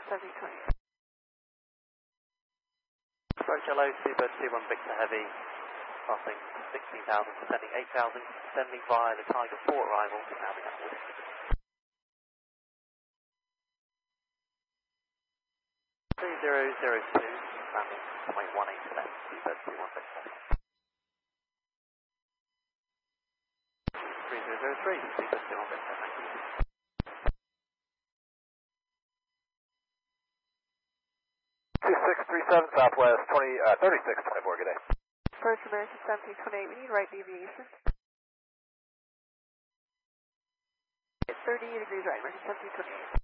7028. Approach hello, Super 21 Victor Heavy, passing 16,000, descending 8,000, descending via the Tiger 4 arrival, having that whiskey. 3002, landing 0.18 left, Super 21 Victor. 3003, Super 21 Victor, thank you. 2637 Southwest 3624, good day. First American 1728, we need right deviation. 30 degrees right, American 1728.